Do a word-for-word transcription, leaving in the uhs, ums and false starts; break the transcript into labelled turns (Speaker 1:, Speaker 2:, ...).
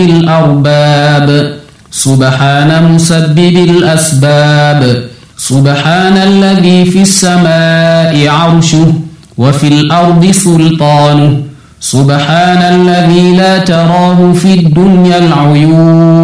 Speaker 1: الأرباب سبحان مسبب الأسباب سبحان الذي في السماء عرشه وفي الأرض سلطانه سبحان الذي لا تراه في الدنيا العيون